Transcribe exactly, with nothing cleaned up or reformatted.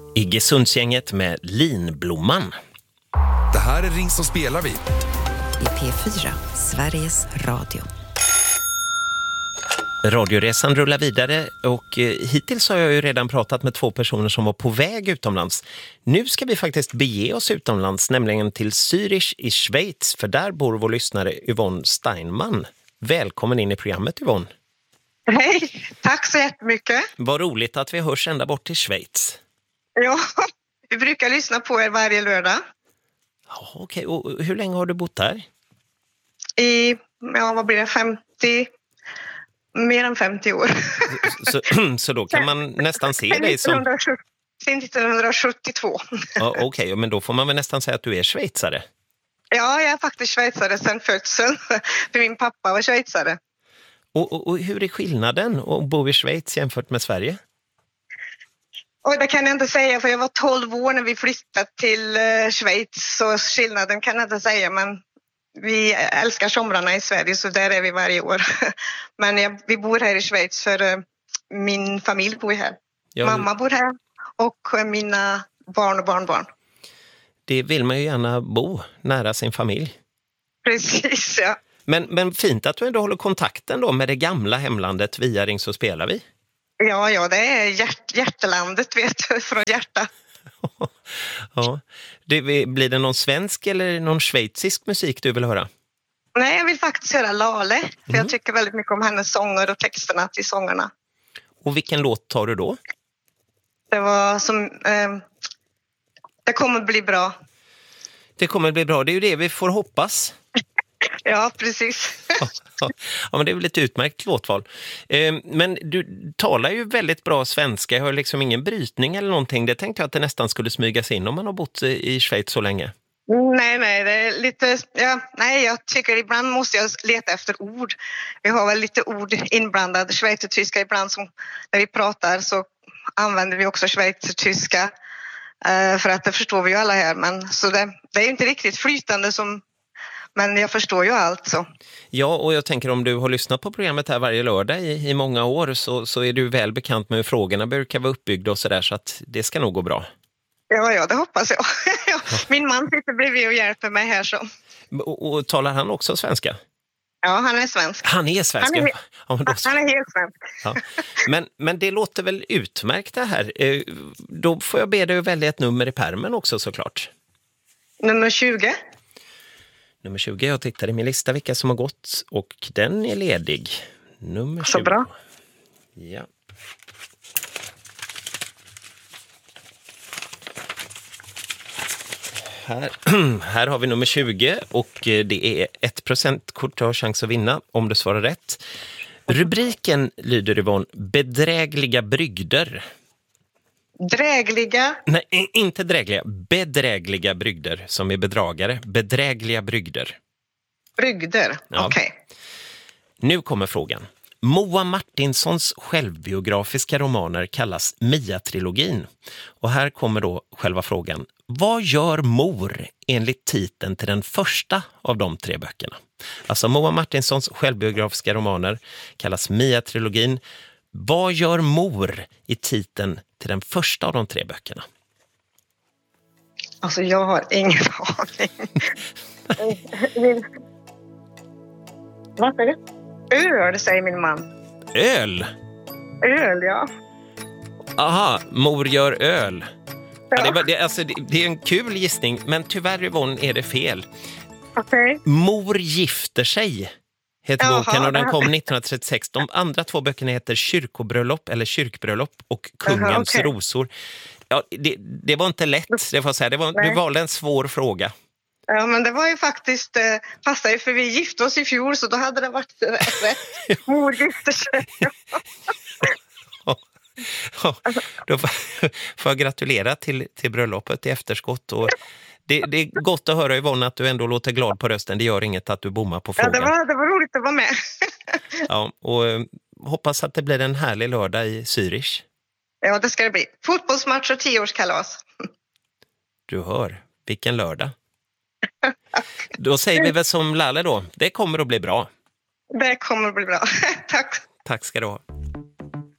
Iggesundsgänget med Linblomman. Det här är Ring så spelar vi. I P fyra, Sveriges Radio. Radioresan rullar vidare och eh, hittills har jag ju redan pratat med två personer som var på väg utomlands. Nu ska vi faktiskt bege oss utomlands, nämligen till Zürich i Schweiz, för där bor vår lyssnare Yvonne Steinman. Välkommen in i programmet, Yvonne. Hej, tack så jättemycket. Vad roligt att vi hörs ända bort till Schweiz. Ja, vi brukar lyssna på er varje lördag. Ja, okej. Och hur länge har du bott där? I, ja vad blir det, femtio, mer än femtio år. Så, så då kan man nästan se dig som... Sen nittonhundrasjuttiotvå. Ja, okej, okay. Men då får man väl nästan säga att du är schweizare. Ja, jag är faktiskt schweizare sedan födseln. För min pappa var schweizare. Och, och, och hur är skillnaden att bo i Schweiz jämfört med Sverige? Och det kan jag inte säga, för jag var tolv år när vi flyttade till Schweiz. Så skillnaden kan jag inte säga, men vi älskar somrarna i Sverige, så där är vi varje år. Men jag, vi bor här i Schweiz för min familj bor här. Ja. Mamma bor här och mina barn och barnbarn. Det vill man ju gärna bo nära sin familj. Precis, ja. Men, men fint att du ändå håller kontakten då med det gamla hemlandet via Ring så spelar vi. Ja, ja, det är hjärt, hjärtelandet, vet du, från hjärta. Ja. Det, blir det någon svensk eller någon schweizisk musik du vill höra? Nej, jag vill faktiskt höra Lale. Mm. För jag tycker väldigt mycket om hennes sånger och texterna till sångerna. Och vilken låt tar du då? Det var som... Eh, det kommer bli bra. Det kommer bli bra, det är ju det vi får hoppas. Ja, precis. Ja, men det är väl ett utmärkt låtval. Men du talar ju väldigt bra svenska. Jag har liksom ingen brytning eller någonting. Det tänkte jag att det nästan skulle smygas in om man har bott i Schweiz så länge. Nej, nej, det är lite... Ja, nej, jag tycker ibland måste jag leta efter ord. Vi har väl lite ord inblandade. Schweizertyska ibland, som när vi pratar så använder vi också schweizertyska. För att det förstår vi ju alla här. Men, så det, det är ju inte riktigt flytande som... Men jag förstår ju allt så. Ja, och jag tänker om du har lyssnat på programmet här varje lördag i, i många år så, så är du väl bekant med hur frågorna brukar vara uppbyggda och sådär, så att det ska nog gå bra. Ja, ja, det hoppas jag. Min man sitter bredvid och hjälper mig här så. Och, och talar han också svenska? Ja, han är svensk. Han är svensk? Han är, he- ja, men då... han är helt svensk. Ja. Men, men det låter väl utmärkt det här. Då får jag be dig att välja ett nummer i pärmen också såklart. Nummer tjugo. Nummer tjugo, jag tittar i min lista vilka som har gått och den är ledig. Nummer tjugo. Så bra. Ja. Här, här har vi nummer tjugo och det är ett procent kort du har chans att vinna om du svarar rätt. Rubriken lyder, Yvonne, bedrägliga brygder. Drägliga? Nej, inte drägliga. Bedrägliga brygder som är bedragare. Bedrägliga brygder. Brygder, ja. Okej. Okay. Nu kommer frågan. Moa Martinsons självbiografiska romaner kallas Mia-trilogin. Och här kommer då själva frågan. Vad gör mor enligt titeln till den första av de tre böckerna? Alltså Moa Martinsons självbiografiska romaner kallas Mia-trilogin. Vad gör mor i titeln till den första av de tre böckerna? Alltså jag har ingen aning. Vad är det? Öl, säger min man. Öl? Öl, ja. Aha, mor gör öl. Ja. Ja, det, var, det, alltså, det, det är en kul gissning, men tyvärr, Yvonne, är det fel. Okej. Okay. Mor gifter sig heter Jaha, boken och den kom nittonhundratrettiosex. De andra två böckerna heter Kyrkobröllop eller Kyrkbröllop och Kungens Jaha, okay. rosor. Ja, det, det var inte lätt, det får jag säga. Det var, du valde en svår fråga. Ja, men det var ju faktiskt eh, passade för vi gifte oss i fjol, så då hade det varit rätt. Mor gifter sig. Ja, ja, då får, får jag gratulera till, till bröllopet i efterskott. Och det, det är gott att höra, Yvonne, att du ändå låter glad på rösten. Det gör inget att du bommar på frågan. Ja, det var, det var roligt att vara med. Ja, och eh, hoppas att det blir en härlig lördag i Zürich. Ja, det ska det bli. Fotbollsmatch och tioårskalas. Du hör, vilken lördag. Då säger vi väl som Lalle då. Det kommer att bli bra. Det kommer att bli bra. Tack. Tack ska du ha.